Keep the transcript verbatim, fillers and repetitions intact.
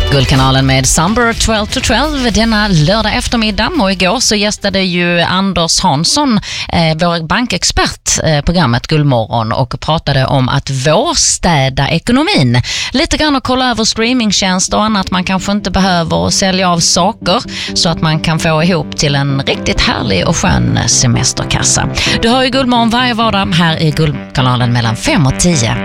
Guldkanalen med Summer tolv till tolv denna lördag eftermiddag, och igår så gästade ju Anders Hansson, eh, vår bankexpert, eh, programmet Guldmorgon, och pratade om att vårstäda ekonomin. Lite grann att kolla över streamingtjänster och annat man kanske inte behöver sälja av saker så att man kan få ihop till en riktigt härlig och skön semesterkassa. Du hör ju Guldmorgon varje vardag här i Guldkanalen mellan fem och tio.